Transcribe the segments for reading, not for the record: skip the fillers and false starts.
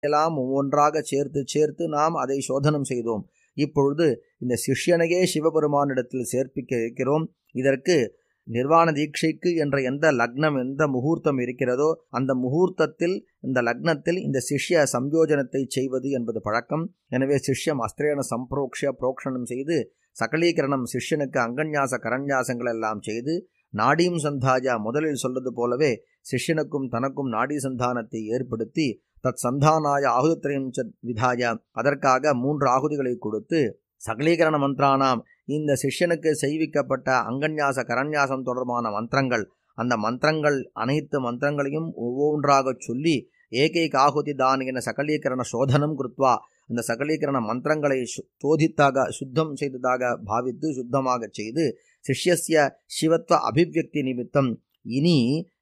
எல்லாம் ஒவ்வொன்றாக சேர்த்து சேர்த்து நாம் அதை சோதனம் செய்தோம். இப்பொழுது இந்த சிஷ்யனையே சிவபெருமானிடத்தில் சேர்ப்பிக்க இருக்கிறோம். இதற்கு நிர்வாண தீட்சைக்கு என்ற எந்த லக்னம், எந்த முகூர்த்தம் இருக்கிறதோ அந்த முகூர்த்தத்தில், இந்த லக்னத்தில் இந்த சிஷ்ய சம்யோஜனத்தை செய்வது என்பது பழக்கம். எனவே சிஷ்யம் அஸ்திரேன சம்பிரோக்ஷ புரோக்ஷணம் செய்து சகலீகரணம், சிஷ்யனுக்கு அங்கன்யாச கரன்யாசங்கள் எல்லாம் செய்து நாடீம் சந்தாயா, முதலில் சொல்வது போலவே சிஷ்யனுக்கும் தனக்கும் நாடி சந்தானத்தை ஏற்படுத்தி தத் சந்தானாய ஆகுதித்ரயம் விதாய, அதற்காக 3 ஆகுதிகளை கொடுத்து சகலீகரண மந்திரானாம், இந்த சிஷ்யனுக்கு செய்விக்கப்பட்ட அங்கன்யாச கரன்யாசம் தொடர்பான மந்திரங்கள், அந்த மந்திரங்கள் அனைத்து மந்திரங்களையும் ஒவ்வொன்றாக சொல்லி ஏகைக ஆகுதி தானின சகலீகரண சோதனம் கிருத்வா, அந்த சகலீகரண மந்திரங்களை சோதித்தாக சுத்தம் செய்ததாக பாவித்து சுத்தமாக செய்து சிஷ்யஸ்ய சிவத்வ அபிவியக்தி நிமித்தம், இனி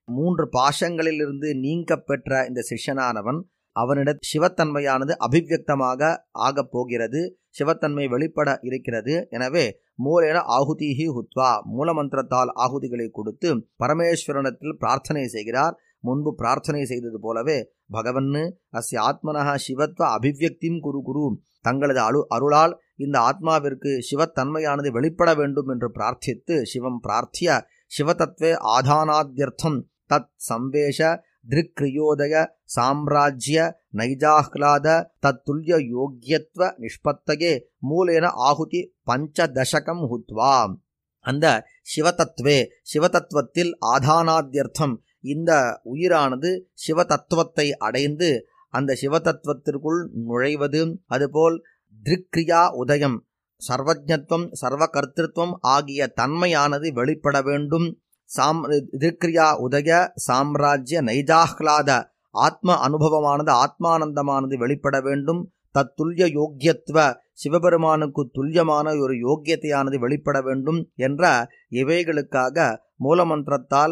3 பாசங்களிலிருந்து நீங்க பெற்ற இந்த சிஷ்யனானவன் அவனிட சிவத்தன்மையானது அபிவியக்தமாக ஆகப் போகிறது, சிவத்தன்மை வெளிப்பட இருக்கிறது. எனவே மூலேன ஆகுதிஹி ஹுத்வா, மூலமந்திரத்தால் ஆகுதிகளை கொடுத்து பரமேஸ்வரனிடத்தில் பிரார்த்தனை செய்கிறார். முன்பு பிரார்த்தனை செய்தது போலவே பகவன்னு அஸ்ய ஆத்மனஹ சிவத்வ அபிவியக்திம் குரு குரு, தங்களது அருளால் இந்த ஆத்மாவிற்கு சிவத்தன்மையானது வெளிப்பட வேண்டும் என்று பிரார்த்தித்து சிவம் பிரார்த்திய சிவதத்வே ஆதானாத்யர்த்தம் தத் சம்வேஷ திருக்ரியோதய சாம்ராஜ்ய நைஜாஹ்லாத தத்துல்ய யோக்யத்வ நிஷ்பத்தகே மூலேன ஆகுதி பஞ்சதசகம் ஹுத்வா. அந்த சிவதத்வே, சிவதத்துவத்தில் ஆதானாத்யர்த்தம், இந்த உயிரானது சிவதத்துவத்தை அடைந்து அந்த சிவதத்துவத்திற்குள் நுழைவது, அதுபோல் திருக்ரியா உதயம், சர்வஜத்வம் சர்வகர்த்திருவம் ஆகிய தன்மையானது வெளிப்பட வேண்டும். திருக்ரியா உதய சாம்ராஜ்ய நைஜாஹ்லாத, ஆத்ம அனுபவமானது ஆத்மானந்தமானது வெளிப்பட வேண்டும். தத்துல்ய யோக்கியத்துவ, சிவபெருமானுக்கு துல்லியமான ஒரு யோக்கியத்தையானது வெளிப்பட வேண்டும் என்ற இவைகளுக்காக மூலமந்திரத்தால்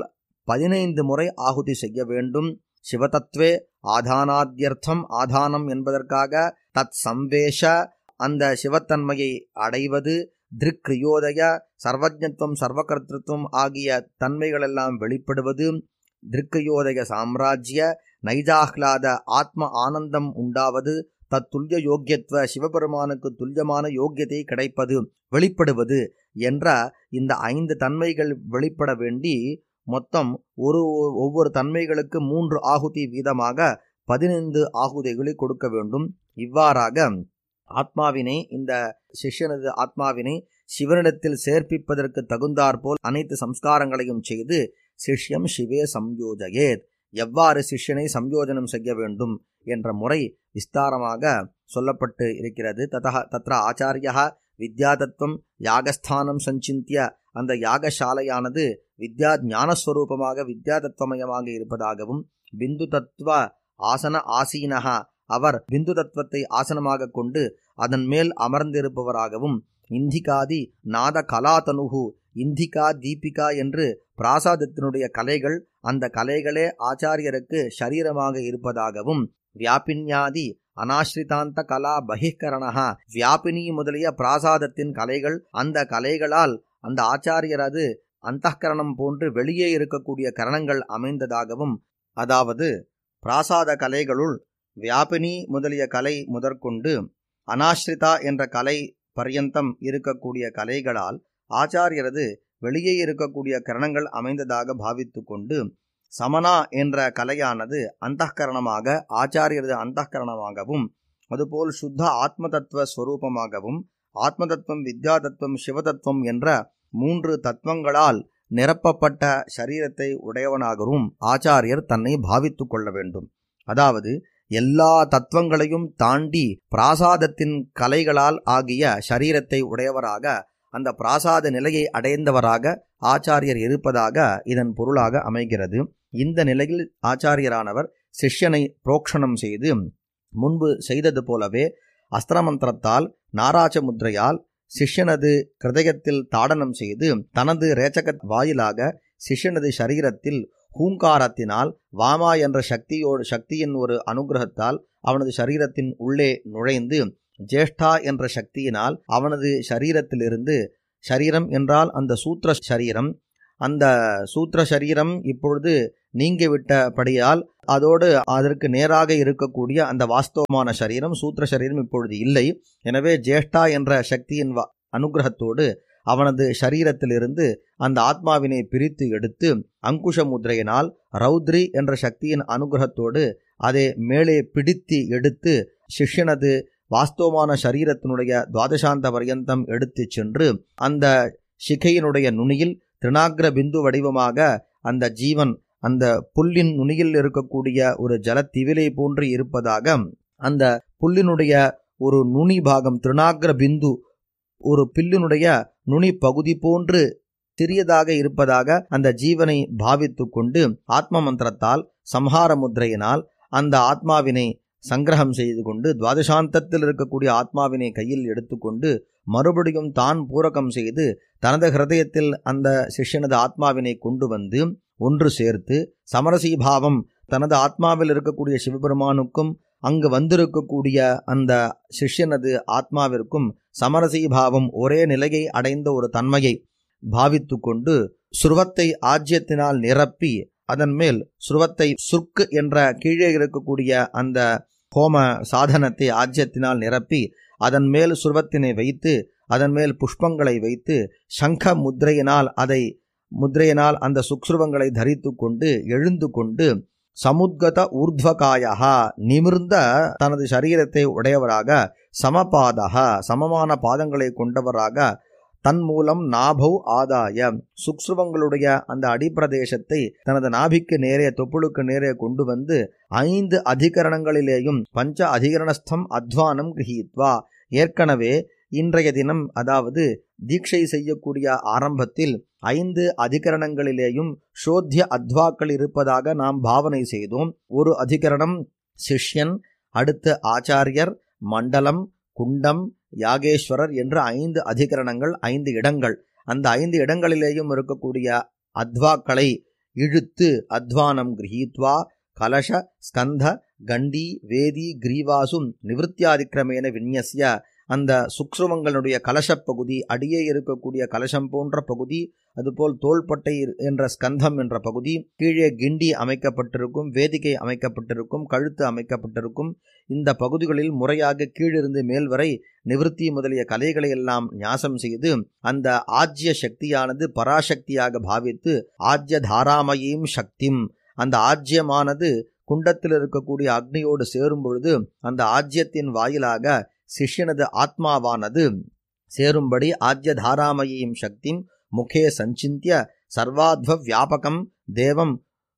15 முறை ஆகுதி செய்ய வேண்டும். சிவதத்வே ஆதானாத்யர்த்தம், ஆதானம் என்பதற்காக தத் சம்வேஷ, அந்த சிவத்தன்மையை அடைவது, திருக்ரியோதய சர்வஜத்வம் சர்வகர்த்திருவம் ஆகிய தன்மைகளெல்லாம் வெளிப்படுவது, திருக்ரியோதய சாம்ராஜ்ய நைஜாஹ்லாத ஆத்ம ஆனந்தம் உண்டாவது, தத்துல்ய யோக்கியத்துவ சிவபெருமானுக்கு துல்லியமான யோக்கியத்தை கிடைப்பது, வெளிப்படுவது என்ற இந்த 5 தன்மைகள் வெளிப்பட வேண்டி மொத்தம் ஒவ்வொரு தன்மைகளுக்கு 3 ஆகுதி வீதமாக 15 ஆகுதிகளை கொடுக்க வேண்டும். இவ்வாறாக ஆத்மாவினை, இந்த சிஷ்யனது ஆத்மாவினை சிவனிடத்தில் சேர்ப்பிப்பதற்கு தகுந்தாற்போல் அனைத்து சம்ஸ்காரங்களையும் செய்து சிஷ்யம் சிவே சம்யோஜயேத், எவ்வாறு சிஷ்யனை சம்யோஜனம் செய்ய வேண்டும் என்ற முறை விஸ்தாரமாக சொல்லப்பட்டு இருக்கிறது. தத்ர ஆச்சாரியா வித்யாதத்துவம் யாகஸ்தானம் சஞ்சிந்திய, அந்த யாகசாலையானது வித்யா ஞானஸ்வரூபமாக வித்யாதத்துவமயமாக இருப்பதாகவும், பிந்து தத்துவ ஆசன ஆசீனஹா, அவர் பிந்து தத்துவத்தை ஆசனமாக கொண்டு அதன் மேல் அமர்ந்திருப்பவராகவும், இந்திகாதி நாத கலாதனுகு, இந்திகா தீபிகா என்று பிராசாதத்தினுடைய கலைகள், அந்த கலைகளே ஆச்சாரியருக்கு சரீரமாக இருப்பதாகவும், வியாபின்யாதி அனாஸ்ரிதாந்த கலா பகிஷ்கரணா, வியாபினி முதலிய பிராசாதத்தின் கலைகள், அந்த கலைகளால் அந்த ஆச்சாரியரது அந்தఃகரணம் போன்று வெளியே இருக்கக்கூடிய கரணங்கள் அமைந்ததாகவும், அதாவது பிராசாத கலைகளுள் வியாபினி முதலிய கலை முதற்கொண்டு அனாஸ்ரிதா என்ற கலை பர்யந்தம் இருக்கக்கூடிய கலைகளால் ஆச்சாரியரது வெளியே இருக்கக்கூடிய கரணங்கள் அமைந்ததாக பாவித்து கொண்டு, சமனா என்ற கலையானது அந்தఃகரணமாக ஆச்சாரியரது அந்தःகரணமாகவும், அதுபோல் சுத்த ஆத்ம தத்துவ ஸ்வரூபமாகவும், ஆத்ம தத்துவம் வித்யா தத்துவம் சிவதத்துவம் என்ற 3 தத்துவங்களால் நிரப்பப்பட்ட சரீரத்தை உடையவனாகவும் ஆச்சாரியர் தன்னை பாவித்து கொள்ள வேண்டும். அதாவது எல்லா தத்துவங்களையும் தாண்டி பிராசாதத்தின் கலைகளால் ஆகிய சரீரத்தை உடையவராக, அந்த பிராசாத நிலையை அடைந்தவராக ஆச்சாரியர் இருப்பதாக இதன் பொருளாக அமைகிறது. இந்த நிலையில் ஆச்சாரியரானவர் சிஷ்யனை புரோக்ஷணம் செய்து முன்பு செய்தது போலவே அஸ்திரமந்திரத்தால் நாராஜ முத்ரையால் சிஷ்யனது கிருதயத்தில் தாடனம் செய்து தனது ரேச்சக வாயிலாக சிஷ்யனது சரீரத்தில் ஹூங்காரத்தினால் வாமா என்ற சக்தியின் ஒரு அனுகிரகத்தால் அவனது சரீரத்தின் உள்ளே நுழைந்து, ஜேஷ்டா என்ற சக்தியினால் அவனது சரீரத்திலிருந்து, சரீரம் என்றால் அந்த சூத்திர சரீரம், அந்த சூத்திர சரீரம் இப்பொழுது நீங்கிவிட்டபடியால் அதோடு அதற்கு நேராக இருக்கக்கூடிய அந்த வாஸ்தவமான சரீரம் சூத்திர சரீரம் இப்பொழுது இல்லை. எனவே ஜேஷ்டா என்ற சக்தியின் அனுகிரகத்தோடு அவனது சரீரத்திலிருந்து அந்த ஆத்மாவினை பிரித்து எடுத்து அங்குஷ முத்திரையினால் ரௌத்ரி என்ற சக்தியின் அனுகிரகத்தோடு அதை மேலே பிடித்து எடுத்து சிஷ்யனது வாஸ்தவமான சரீரத்தினுடைய துவாதசாந்த பர்யந்தம் எடுத்து சென்று அந்த சிகையினுடைய நுனியில் திருநாக்ர பிந்து வடிவமாக அந்த ஜீவன் அந்த புல்லின் நுனியில் இருக்கக்கூடிய ஒரு ஜலத்திவிலை போன்று இருப்பதாக, அந்த புல்லினுடைய ஒரு நுனி பாகம் திருநாக்ர பிந்து ஒரு பில்லினுடைய நுனி பகுதி போன்று சிறியதாக இருப்பதாக அந்த ஜீவனை பாவித்து கொண்டு ஆத்ம மந்திரத்தால் சம்ஹார முத்திரையினால் அந்த ஆத்மாவினை சங்கிரகம் செய்து கொண்டு துவாதசாந்தத்தில் இருக்கக்கூடிய ஆத்மாவினை கையில் எடுத்துக்கொண்டு மறுபடியும் தான் பூரகம் செய்து தனது ஹிருதயத்தில் அந்த சிஷ்யனது ஆத்மாவினை கொண்டு வந்து ஒன்று சேர்த்து சமரசீபாவம் தனது ஆத்மாவில் இருக்கக்கூடிய சிவபெருமானுக்கும் அங்கு வந்திருக்கக்கூடிய அந்த சிஷ்யனது ஆத்மாவிற்கும் சமரசீபாவம் ஒரே நிலையை அடைந்த ஒரு தன்மையை பாவித்து கொண்டு சுருவத்தை ஆஜ்யத்தினால் நிரப்பி அதன் மேல் சுருவத்தை சுர்க்கு என்ற கீழே இருக்கக்கூடிய அந்த ஹோம சாதனத்தை ஆஜ்யத்தினால் நிரப்பி அதன் மேல் சுருவத்தினை வைத்து அதன் மேல் புஷ்பங்களை வைத்து சங்க முத்திரையினால் அந்த சுக்ஸ்ருவங்களை தரித்து கொண்டு எழுந்து கொண்டு சமுத்கத ஊர்த்வகாயா நிமிர்ந்த தனது சரீரத்தை உடையவராக சமபாதக சமமான பாதங்களை கொண்டவராக தன் மூலம் நாபௌ ஆதாய சுக்ஸ்ருவங்களுடைய அந்த அடிப்பிரதேசத்தை தனது நாபிக்கு நேரே தொப்புளுக்கு நேரே கொண்டு வந்து 5 அதிகரணங்களிலேயும் பஞ்ச அதிகரணஸ்தம் அத்வானம் கிரஹீத்வா ஏற்கனவே இன்றைய தினம் அதாவது தீட்சை செய்யக்கூடிய ஆரம்பத்தில் 5 அதிகரணங்களிலேயும் சோத்திய அத்வாக்கள் இருப்பதாக நாம் பாவனை செய்தோம். ஒரு அதிகரணம் சிஷ்யன், அடுத்து ஆச்சாரியர், மண்டலம், குண்டம், யாகேஸ்வரர் என்று 5 அதிகரணங்கள், 5 இடங்கள். அந்த 5 இடங்களிலேயும் இருக்கக்கூடிய அத்வாக்களை இழுத்து அத்வானம் கிரஹீத்வா கலச ஸ்கந்த கண்டி வேதி கிரீவாசும் நிவத்தியாதிக்கிரமேன விநியசிய அந்த சுக்ஸ்ருவங்களுடைய கலசப்பகுதி, அடியே இருக்கக்கூடிய கலசம் போன்ற பகுதி, அதுபோல் தோள்பட்டை என்ற ஸ்கந்தம் என்ற பகுதி, கீழே கிண்டி அமைக்கப்பட்டிருக்கும், வேதிகை அமைக்கப்பட்டிருக்கும், கழுத்து அமைக்கப்பட்டிருக்கும். இந்த பகுதிகளில் முறையாக கீழிருந்து மேல் வரை நிவர்த்தி முதலிய கலைகளை எல்லாம் ஞாசம் செய்து அந்த ஆஜ்ய சக்தியானது பராசக்தியாக பாவித்து ஆஜ்ய தாராமயீம் சக்திம், அந்த ஆஜ்யமானது குண்டத்தில் இருக்கக்கூடிய அக்னியோடு சேரும் பொழுது அந்த ஆஜ்யத்தின் வாயிலாக சிஷ்யனது ஆத்மாவானது சேரும்படி ஆஜ்ய தாராமயீம் சக்திம் முகே சஞ்சிந்திய சர்வாத்வ வியாபகம் தேவம்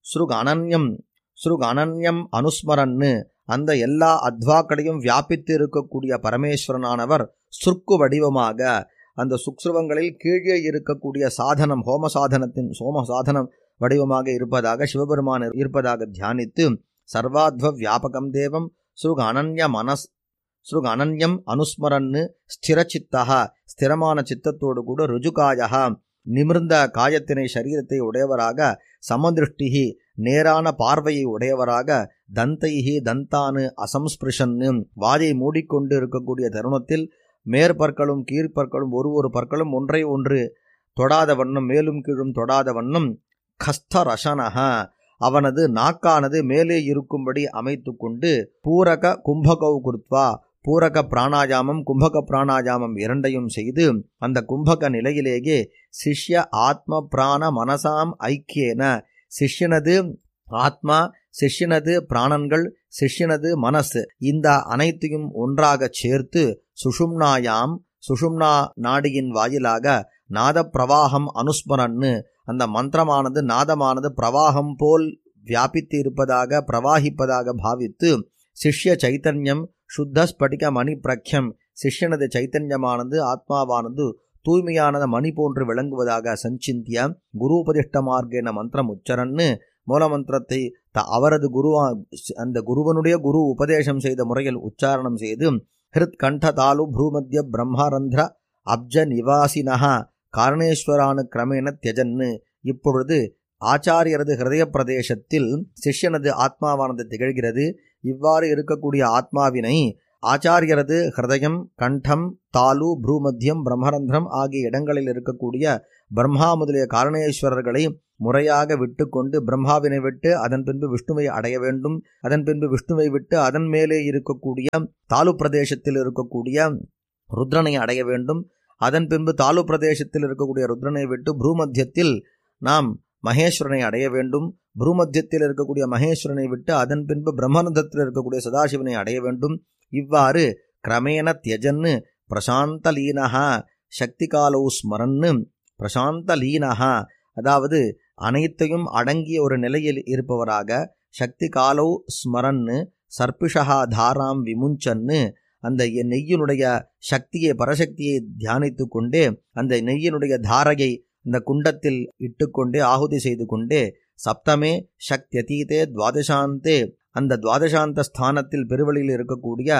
ஸ்ருகணன்யம் அனுஸ்மரன்னு அந்த எல்லா அத்வாக்களையும் வியாபித்து இருக்கக்கூடிய பரமேஸ்வரனானவர் சுர்க்கு வடிவமாக அந்த சுக்ஸ்ருவங்களில் கீழே இருக்கக்கூடிய சாதனம் ஹோம சாதனம் வடிவமாக இருப்பதாக சிவபெருமான் இருப்பதாக தியானித்து சர்வாத்வ வியாபகம் தேவம் ஸ்ருகணன்யம் அனுஸ்மரன்னு ஸ்திரச்சித்தா ஸ்திரமான சித்தத்தோடு கூட ருஜுகாயா நிமிர்ந்த காயத்தினை சரீரத்தை உடையவராக சமதிருஷ்டிகி நேரான பார்வையை உடையவராக தந்தைஹி தந்தானு அசம்ஸ்பிருஷன்னு வாயை மூடிக்கொண்டு இருக்கக்கூடிய தருணத்தில் மேற்பற்களும் கீழ்ப்பற்களும் ஒரு பற்களும் ஒன்றை ஒன்று தொடாத வண்ணம் மேலும் கீழும் தொடாத வண்ணம் கஸ்தரசனஹ அவனது நாக்கானது மேலே இருக்கும்படி அமைத்து கொண்டு பூரக கும்பகௌ குருத்வா பூரக பிராணாயாமம் கும்பக பிராணாயாமம் இரண்டையும் செய்து அந்த கும்பக நிலையிலேயே சிஷ்ய ஆத்ம பிராண மனசாம் ஐக்கியேன சிஷ்யனது ஆத்மா, சிஷ்யனது பிராணன்கள், சிஷ்யனது மனசு இந்த அனைத்தையும் ஒன்றாக சேர்த்து சுஷும்னா நாடியின் வாயிலாக நாத பிரவாகம் அனுஸ்மரன்னு அந்த மந்திரமானது நாதமானது பிரவாகம் போல் வியாபித்து இருப்பதாக பிரவாகிப்பதாக பாவித்து சிஷ்ய சைத்தன்யம் சுத்த ஸ்படிக மணி பிரக்யம் சிஷ்யனது சைத்தன்யமானது ஆத்மாவானது தூய்மையானது மணி போன்று விளங்குவதாக சஞ்சிந்திய குரு உபதிஷ்ட மார்க்கேன மந்திரம் உச்சரன்னு மூலமந்திரத்தை அவரது அந்த குருவனுடைய குரு உபதேசம் செய்த முறையில் உச்சாரணம் செய்து ஹிருத் கண்ட தாலு ப்ரூமத்திய பிரம்மரந்திர அப்ஜ நிவாசினஹா காரணேஸ்வரானு கிரமேண தியஜன்னு இப்பொழுது ஆச்சாரியரது ஹிருதய பிரதேசத்தில் சிஷ்யனது ஆத்மாவானது திகழ்கிறது. இவ்வாறு இருக்கக்கூடிய ஆத்மாவினை ஆச்சாரியரது ஹிருதயம், கண்டம், தாலு, ப்ரூமத்தியம், பிரம்மரந்திரம் ஆகிய இடங்களில் இருக்கக்கூடிய பிரம்மா முதலிய காரணேஸ்வரர்களை முறையாக விட்டு கொண்டு பிரம்மாவினை விட்டு அதன் பின்பு விஷ்ணுவை அடைய வேண்டும். அதன் பின்பு விஷ்ணுவை விட்டு அதன் மேலே இருக்கக்கூடிய தாலு பிரதேசத்தில் இருக்கக்கூடிய ருத்ரனை அடைய வேண்டும். அதன் பின்பு தாலு பிரதேசத்தில் இருக்கக்கூடிய ருத்ரனை விட்டு ப்ரூமத்தியத்தில் நாம் மகேஸ்வரனை அடைய வேண்டும். ப்ரூமத்தியத்தில் இருக்கக்கூடிய மகேஸ்வரனை விட்டு அதன் பின்பு பிரம்மரந்தத்தில் இருக்கக்கூடிய சதாசிவனை அடைய வேண்டும். இவ்வாறு கிரமேண தியஜன்னு பிரசாந்தலீனஹா சக்தி காலௌ ஸ்மரன்னு, பிரசாந்தலீனஹா அதாவது அனைத்தையும் அடங்கிய ஒரு நிலையில் இருப்பவராக, சக்தி காலௌ ஸ்மரன்னு சர்பிஷா தாராம் விமுஞ்சன்னு அந்த நெய்யினுடைய சக்தியை, பரசக்தியை தியானித்து கொண்டே அந்த நெய்யினுடைய தாரையை அந்த குண்டத்தில் இட்டுக்கொண்டே ஆகுதி செய்து கொண்டே சப்தமே சக்தியதீதே துவாதசாந்தே அந்த துவாதசாந்த ஸ்தானத்தில் பெருவெளியில் இருக்கக்கூடிய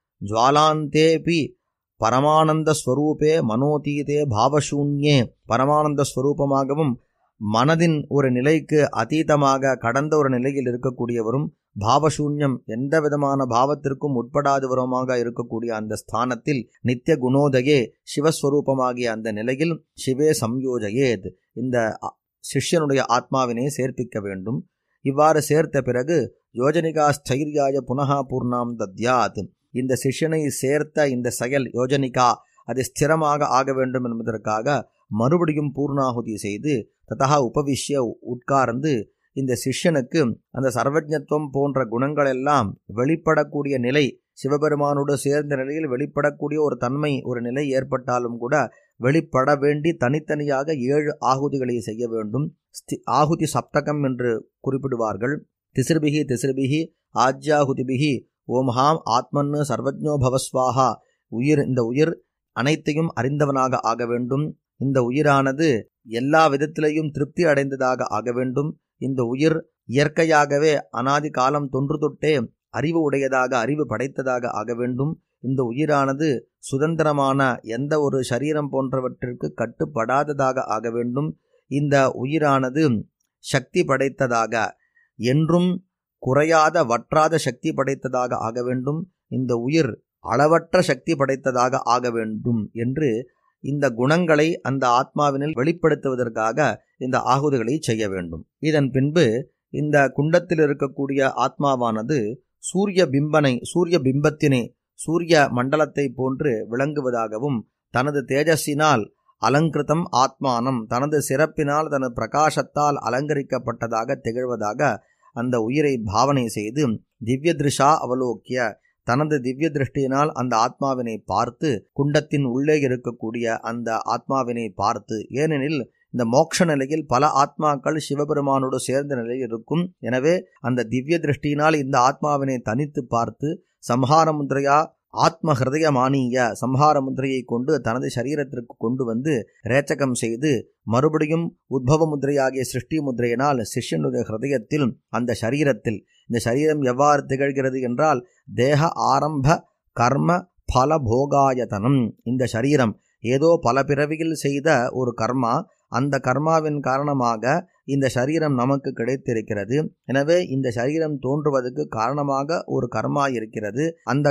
ஜுவாலாந்தேபி பரமானந்த ஸ்வரூபே மனோதீதே பாவசூன்யே பரமானந்த ஸ்வரூபமாகவும் மனதின் ஒரு நிலைக்கு அதீதமாக கடந்த ஒரு நிலையில் இருக்கக்கூடியவரும், பாவசூன்யம் எந்த விதமான பாவத்திற்கும் உட்படாதவருமாக இருக்கக்கூடிய அந்த ஸ்தானத்தில் நித்திய குணோதயே சிவஸ்வரூபமாகிய அந்த நிலையில் சிவே சம்யோஜயேத் இந்த சிஷ்யனுடைய ஆத்மாவினை சேர்ப்பிக்க வேண்டும். இவ்வாறு சேர்த்த பிறகு யோஜனிகா ஸ்தைர்யாய புனகா பூர்ணாம் தத்யாத் இந்த சிஷ்யனை சேர்த்த இந்த செயல் யோஜனிகா அது ஸ்திரமாக ஆக வேண்டும் என்பதற்காக மறுபடியும் பூர்ணாகுதி செய்து ததா உபவிஷ்ய உட்கார்ந்து இந்த சிஷ்யனுக்கு அந்த சர்வஜத்துவம் போன்ற குணங்களெல்லாம் வெளிப்படக்கூடிய நிலை, சிவபெருமானோடு சேர்ந்த நிலையில் வெளிப்படக்கூடிய ஒரு தன்மை ஒரு நிலை ஏற்பட்டாலும் கூட வெளிப்பட வேண்டி தனித்தனியாக 7 ஆகுதிகளை செய்ய வேண்டும். ஆகுதி சப்தகம் என்று குறிப்பிடுவார்கள். திசிர்பிகி ஆஜ்யாகுதிபிகி ஓம்ஹாம் ஆத்மன்னு சர்வஜ்ஞோ பவஸ்வாஹா. இந்த உயிர் அனைத்தையும் அறிந்தவனாக ஆக வேண்டும். இந்த உயிரானது எல்லா விதத்திலையும் திருப்தி அடைந்ததாக ஆக வேண்டும். இந்த உயிர் இயற்கையாகவே அனாதி காலம் தொன்று தொட்டே அறிவு உடையதாக, அறிவு படைத்ததாக ஆக வேண்டும். இந்த உயிரானது சுதந்திரமான எந்த ஒரு சரீரம் போன்றவற்றிற்கு கட்டுப்படாததாக ஆக வேண்டும். இந்த உயிரானது சக்தி படைத்ததாக, என்றும் குறையாத வற்றாத சக்தி படைத்ததாக ஆக வேண்டும். இந்த உயிர் அளவற்ற சக்தி படைத்ததாக ஆக வேண்டும் என்று இந்த குணங்களை அந்த ஆத்மாவினில் வெளிப்படுத்துவதற்காக இந்த ஆகுதிகளை செய்ய வேண்டும். இதன் பின்பு இந்த குண்டத்தில் இருக்கக்கூடிய ஆத்மாவானது சூரிய பிம்பத்தினை சூரிய மண்டலத்தை போன்று விளங்குவதாகவும், தனது தேஜஸினால் அலங்கிருதம் ஆத்மானம் தனது சிறப்பினால் தனது பிரகாசத்தால் அலங்கரிக்கப்பட்டதாக திகழ்வதாக அந்த உயிரை பாவனை செய்து திவ்ய திருஷா அவலோக்கிய தனது திவ்ய திருஷ்டியினால் அந்த ஆத்மாவினை பார்த்து, குண்டத்தின் உள்ளே இருக்கக்கூடிய அந்த ஆத்மாவினை பார்த்து, ஏனெனில் இந்த மோட்ச நிலையில் பல ஆத்மாக்கள் சிவபெருமானோடு சேர்ந்த நிலையில் இருக்கும். எனவே அந்த திவ்ய திருஷ்டியினால் இந்த ஆத்மாவினை தனித்து பார்த்து சம்ஹார முத்ரையா ஆத்ம ஹிருதயமானிய சம்ஹார முத்திரையை கொண்டு தனது சரீரத்திற்கு கொண்டு வந்து ரேச்சகம் செய்து மறுபடியும் உத்பவ முத்திரையாகிய சிருஷ்டி முத்திரையினால் சிஷ்யனுடைய ஹிருதயத்தில் அந்த சரீரத்தில் இந்த சரீரம் எவ்வாறு திகழ்கிறது என்றால் தேக ஆரம்ப கர்ம பல போகாயதனம். இந்த சரீரம் ஏதோ பல பிறவியில் செய்த ஒரு கர்மா, அந்த கர்மாவின் காரணமாக இந்த சரீரம் நமக்கு கிடைத்திருக்கிறது. எனவே இந்த சரீரம் தோன்றுவதற்கு காரணமாக ஒரு கர்மா இருக்கிறது. அந்த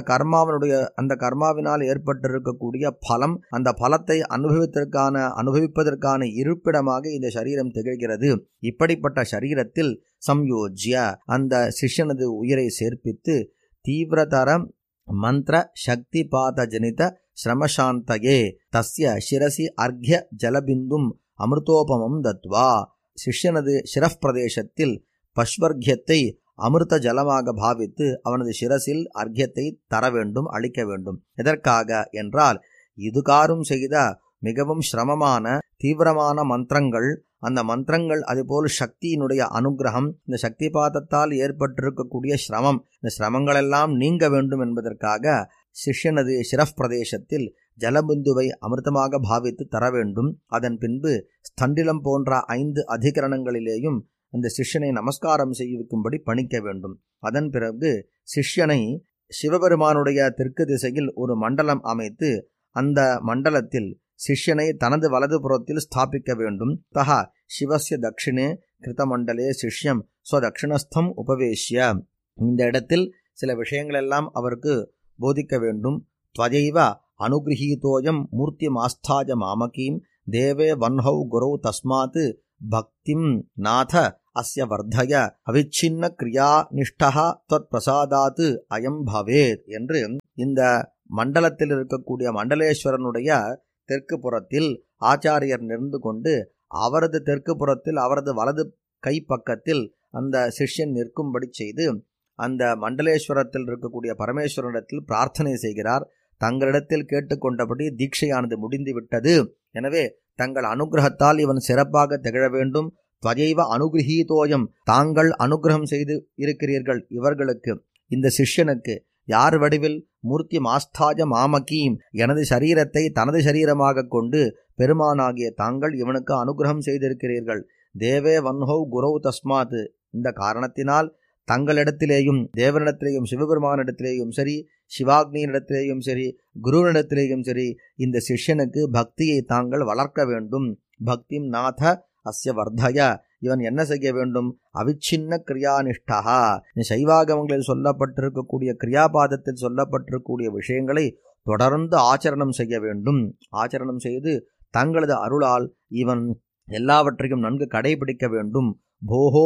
கர்மாவினால் ஏற்பட்டிருக்கக்கூடிய பலம், அந்த பலத்தை அனுபவிப்பதற்கான இருப்பிடமாக இந்த சரீரம் திகழ்கிறது. இப்படிப்பட்ட சரீரத்தில் சம்யோஜ்ய அந்த சிஷ்யனது உயிரை சேர்ப்பித்து தீவிரதர மந்திர சக்தி பாத ஜனித ஸ்ரமசாந்தயே தஸ்ய சிரசி அர்க்ய ஜலபிந்தும் அமிர்தோபமம் தத்வா. சிஷ்யனது சிரஃப் பிரதேசத்தில் பஷ்வர்க்கியத்தை அமிர்த ஜலமாக பாவித்து அவனது சிரசில் அர்க்கியத்தை தர வேண்டும், அளிக்க வேண்டும். எதற்காக என்றால் இதுகாரும் செய்த மிகவும் சிரமமான தீவிரமான மந்திரங்கள், அந்த மந்திரங்கள் அதுபோல் சக்தியினுடைய அனுகிரகம், இந்த சக்தி பாதத்தால் ஏற்பட்டிருக்கக்கூடிய சிரமம், இந்த சிரமங்களெல்லாம் நீங்க வேண்டும் என்பதற்காக சிஷ்யனது சிரஃப் பிரதேசத்தில் ஜலபிந்துவை அமிர்தமாக பாவித்து தர வேண்டும். அதன் பின்பு ஸ்தண்டிலம் போன்ற 5 அதிகரணங்களிலேயும் அந்த சிஷ்யனை நமஸ்காரம் செய்விக்கும்படி பணிக்க வேண்டும். அதன் பிறகு சிஷ்யனை சிவபெருமானுடைய தெற்கு திசையில் ஒரு மண்டலம் அமைத்து அந்த மண்டலத்தில் சிஷ்யனை தனது வலது புறத்தில் ஸ்தாபிக்க வேண்டும். தஹா சிவஸ்ய தட்சிணே கிருதமண்டலே சிஷ்யம் ஸ்வதட்சிணஸ்தம் உபவேஷ்ய. இந்த இடத்தில் சில விஷயங்களெல்லாம் அவருக்கு போதிக்க வேண்டும். த்வயைவ அனுகிரகீதோயம் மூர்த்திமாஸ்தாய மாமகீம் தேவே வன்ஹௌ குரௌ தஸ்மாத் பக்திம் நாத அஸ்ய வர்தய அவிச்சின்ன கிரியா நிஷ்டா தத் பிரசாதாத் அயம் பவேத் என்று இந்த மண்டலத்தில் இருக்கக்கூடிய மண்டலேஸ்வரனுடைய தெற்கு புறத்தில் ஆச்சாரியர் நின்று கொண்டு அவரது தெற்கு புறத்தில் அவரது வலது கை பக்கத்தில் அந்த சிஷ்யன் நிற்கும்படி செய்து அந்த மண்டலேஸ்வரத்தில் இருக்கக்கூடிய பரமேஸ்வரனிடத்தில் பிரார்த்தனை செய்கிறார். தங்களிடத்தில் கேட்டுக்கொண்டபடி தீட்சையானது முடிந்து விட்டது. எனவே தங்கள் அனுகிரகத்தால் இவன் சிறப்பாக திகழ வேண்டும். த்வயைவ அனுகிரகீதோயம், தாங்கள் அனுகிரகம் செய்து இருக்கிறீர்கள் இவர்களுக்கு, இந்த சிஷ்யனுக்கு. யார் வடிவில்? மூர்த்தி மாஸ்தாஜ மாமகீம், எனது சரீரத்தை தனது சரீரமாக கொண்டு பெருமானாகிய தாங்கள் இவனுக்கு அனுகிரகம் செய்திருக்கிறீர்கள். தேவே வன்ஹௌ குரௌ தஸ்மாத், இந்த காரணத்தினால் தங்களிடத்திலேயும் தேவனிடத்திலேயும் சிவபெருமானிடத்திலேயும் சரி, சிவாக்னியிடத்திலேயும் சரி, குருவினிடத்திலேயும் சரி, இந்த சிஷ்யனுக்கு பக்தியை தாங்கள் வளர்க்க வேண்டும். பக்திம் நாத அஸ்ய வர்தய, இவன் என்ன செய்ய வேண்டும்? அவிச்சின்ன கிரியானிஷ்டா, சைவாகமங்களில் சொல்லப்பட்டிருக்கக்கூடிய கிரியாபாதத்தில் சொல்லப்பட்டிருக்கக்கூடிய விஷயங்களை தொடர்ந்து ஆச்சரணம் செய்ய வேண்டும். ஆச்சரணம் செய்து தங்களது அருளால் இவன் எல்லாவற்றையும் நன்கு கடைபிடிக்க வேண்டும். போஹோ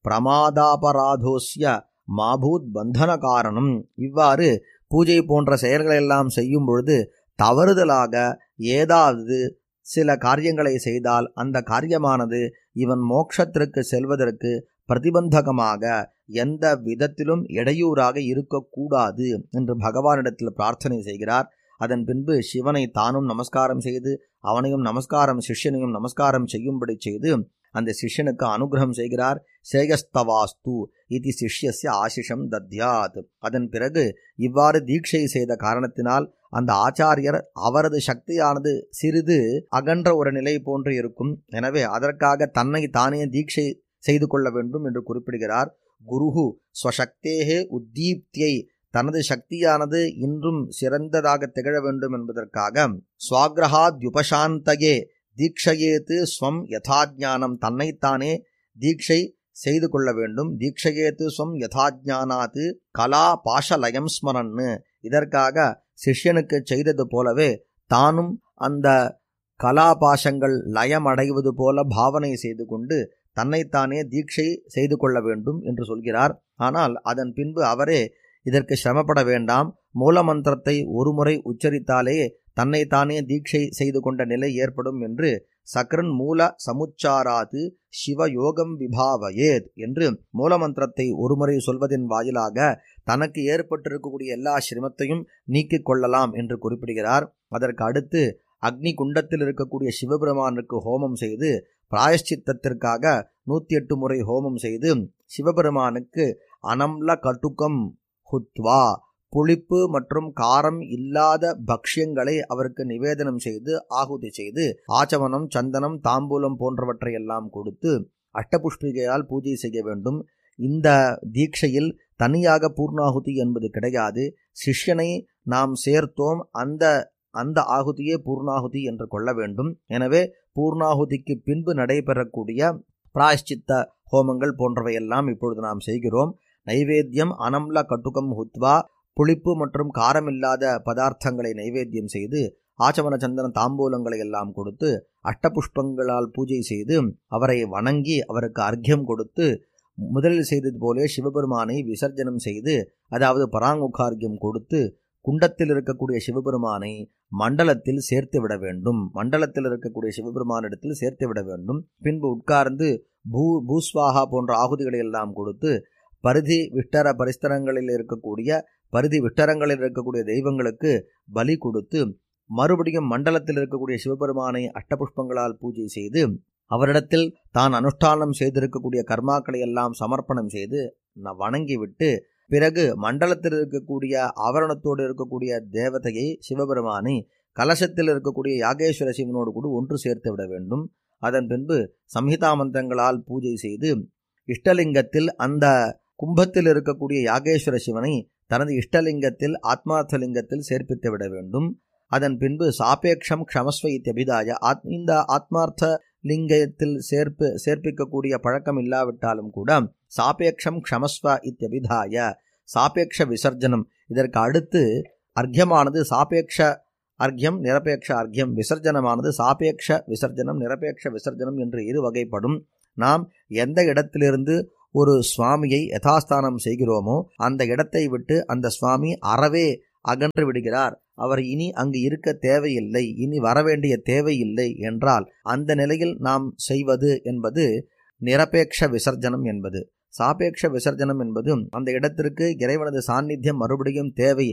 பிரமாதாபராதோஸ்ய மாபூத் பந்தன காரணம். இவ்வாறு பூஜை போன்ற செயல்களெல்லாம் செய்யும் பொழுது தவறுதலாக ஏதாவது சில காரியங்களை செய்தால் அந்த காரியமானது இவன் மோட்சத்திற்கு செல்வதற்கு பிரதிபந்தகமாக எந்த விதத்திலும் இடையூறாக இருக்கக்கூடாது என்று பகவானிடத்தில் பிரார்த்தனை செய்கிறார். அதன் பின்பு சிவனை தானும் நமஸ்காரம் செய்து அவனையும் நமஸ்காரம் சிஷ்யனையும் நமஸ்காரம் செய்யும்படி செய்து அந்த சிஷ்யனுக்கு அனுகிரகம் செய்கிறார். சேயஸ்தவாஸ்து இது சிஷ்யஸ்ய ஆசிஷம் தத்யாத். அதன் பிறகு இவ்வாறு தீட்சை செய்த காரணத்தினால் அந்த ஆச்சாரியர் அவரது சக்தியானது சிறிது அகன்ற ஒரு நிலை போன்று இருக்கும். எனவே அதற்காக தன்னை தானே தீட்சை செய்து கொள்ள வேண்டும் என்று குறிப்பிடுகிறார். குருஹு ஸ்வசக்தேஹே உத்தீப்தியை, தனது சக்தியானது இன்றும் சிறந்ததாக திகழ வேண்டும் என்பதற்காக ஸ்வாக்ரஹாத்யுபசாந்தயே தீட்சையேத்து ஸ்வம் யதாஜ்ஞானம், தன்னைத்தானே தீட்சை செய்து கொள்ள வேண்டும். தீட்சையேத்து ஸ்வம் யதாஜ்ஞானாத்து கலா பாஷலயம் ஸ்மரன்னு, இதற்காக சிஷ்யனுக்கு செய்தது போலவே தானும் அந்த கலாபாசங்கள் லயமடைவது போல பாவனை செய்து கொண்டு தன்னைத்தானே தீட்சை செய்து கொள்ள வேண்டும் என்று சொல்கிறார். ஆனால் அதன் பின்பு அவரே இதற்கு சிரமப்பட வேண்டாம், மூலமந்திரத்தை ஒருமுறை உச்சரித்தாலே தன்னைத்தானே தீட்சை செய்து கொண்ட நிலை ஏற்படும் என்று சக்ரன் மூல சமுச்சாராது சிவயோகம் விபாவயேத் என்று மூலமந்திரத்தை ஒருமுறை சொல்வதின் வாயிலாக தனக்கு ஏற்பட்டிருக்கக்கூடிய எல்லா சிரமத்தையும் நீக்கிக் கொள்ளலாம் என்று குறிப்பிடுகிறார். அதற்கு அடுத்து அக்னி குண்டத்தில் இருக்கக்கூடிய சிவபெருமானுக்கு ஹோமம் செய்து பிராயஷ்சித்தத்திற்காக 108 முறை ஹோமம் செய்து சிவபெருமானுக்கு அனம்ல கட்டுக்கம் ஹுத்வா, புளிப்பு மற்றும் காரம் இல்லாத பக்ஷ்யங்களை அவருக்கு நிவேதனம் செய்து ஆகுதி செய்து ஆச்சமனம் சந்தனம் தாம்பூலம் போன்றவற்றை எல்லாம் கொடுத்து அஷ்டபுஷ்பிகையால் பூஜை செய்ய வேண்டும். இந்த தீட்சையில் தனியாக பூர்ணாகுதி என்பது கிடையாது. சிஷ்யனை நாம் சேர்த்தோம், அந்த ஆகுதியே பூர்ணாகுதி என்று கொள்ள வேண்டும். எனவே பூர்ணாகுதிக்கு பின்பு நடைபெறக்கூடிய பிராயஷ்சித்த ஹோமங்கள் போன்றவையெல்லாம் இப்பொழுது நாம் செய்கிறோம். நைவேத்தியம் அனம்ல கட்டுகம் ஹுத்வா, புளிப்பு மற்றும் காரமில்லாத பதார்த்தங்களை நைவேத்தியம் செய்து ஆச்சமன சந்தன தாம்பூலங்களை எல்லாம் கொடுத்து அஷ்டபுஷ்பங்களால் பூஜை செய்து அவரை வணங்கி அவருக்கு அர்க்கியம் கொடுத்து முதலில் செய்தது போலே சிவபெருமானை விசர்ஜனம் செய்து, அதாவது பராங்குகார்க்கியம் கொடுத்து குண்டத்தில் இருக்கக்கூடிய சிவபெருமானை மண்டலத்தில் சேர்த்து விட வேண்டும். மண்டலத்தில் இருக்கக்கூடிய சிவபெருமானிடத்தில் சேர்த்து விட வேண்டும். பின்பு உட்கார்ந்து பூஸ்வாகா போன்ற ஆகுதிகளை எல்லாம் கொடுத்து பரிதி விஷ்டர பரிஸ்தரங்களில் இருக்கக்கூடிய பரிதி விஷ்டரங்களில் இருக்கக்கூடிய தெய்வங்களுக்கு பலி கொடுத்து மறுபடியும் மண்டலத்தில் இருக்கக்கூடிய சிவபெருமானை அஷ்டபுஷ்பங்களால் பூஜை செய்து அவரிடத்தில் தான் அனுஷ்டானம் செய்திருக்கக்கூடிய கர்மாக்களை எல்லாம் சமர்ப்பணம் செய்து வணங்கிவிட்டு பிறகு மண்டலத்தில் இருக்கக்கூடிய ஆவரணத்தோடு இருக்கக்கூடிய தேவதையை சிவபெருமானை கலசத்தில் இருக்கக்கூடிய யாகேஸ்வர சிவனோடு கூட ஒன்று சேர்த்து விட வேண்டும். அதன் பின்பு சம்ஹிதா மந்திரங்களால் பூஜை செய்து இஷ்டலிங்கத்தில் அந்த கும்பத்தில் இருக்கக்கூடிய யாகேஸ்வர சிவனை தனது இஷ்டலிங்கத்தில் ஆத்மார்த்தலிங்கத்தில் சேர்ப்பித்து விட வேண்டும். அதன் பின்பு சாபேக்ஷம் க்ஷமஸ்வ இத்தியபிதாய, இந்த ஆத்மார்த்த லிங்கத்தில் சேர்ப்பிக்கக்கூடிய பழக்கம் இல்லாவிட்டாலும் கூட சாபேக்ஷம் க்ஷமஸ்வ இத்தியபிதாய சாபேக்ஷ விசர்ஜனம், இதற்கு அடுத்து அர்க்யமானது சாபேக்ஷ அர்க்யம், நிரபேட்ச அர்க்யம். விசர்ஜனமானது சாபேக்ஷ விசர்ஜனம், நிரபேட்ச விசர்ஜனம் என்று இரு வகைப்படும். நாம் எந்த இடத்திலிருந்து ஒரு சுவாமியை யதாஸ்தானம் செய்கிறோமோ அந்த இடத்தை விட்டு அந்த சுவாமி அறவே அகன்று விடுகிறார். அவர் இனி அங்கு இருக்க தேவையில்லை, இனி வரவேண்டிய தேவையில்லை என்றால் அந்த நிலையில் நாம் செய்வது என்பது நிரபேட்ச விசர்ஜனம் என்பது. சாபேட்ச விசர்ஜனம் என்பது அந்த இடத்திற்கு இறைவனது சாநித்தியம் மறுபடியும் தேவை.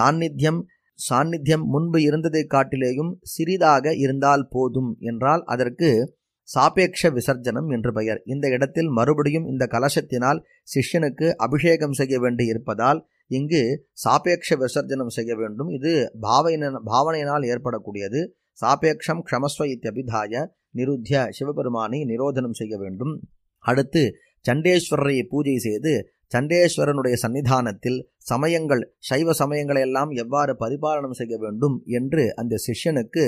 சாநித்தியம் முன்பு இருந்ததை காட்டிலேயும் சிறிதாக இருந்தால் போதும் என்றால் அதற்கு சாபேட்ச விசர்ஜனம் என்று பெயர். இந்த இடத்தில் மறுபடியும் இந்த கலசத்தினால் சிஷ்யனுக்கு அபிஷேகம் செய்ய வேண்டி இருப்பதால் இங்கு சாபேட்ச விசர்ஜனம் செய்ய வேண்டும். இது பாவனையினால் ஏற்படக்கூடியது. சாபேட்சம் க்ஷமஸ்வ இத்யபிதாய நிருத்திய, சிவபெருமானை நிரோதனம் செய்ய வேண்டும். அடுத்து சண்டேஸ்வரரை பூஜை செய்து சண்டேஸ்வரனுடைய சன்னிதானத்தில் சமயங்கள், சைவ சமயங்களையெல்லாம் எவ்வாறு பரிபாலனம் செய்ய வேண்டும் என்று அந்த சிஷ்யனுக்கு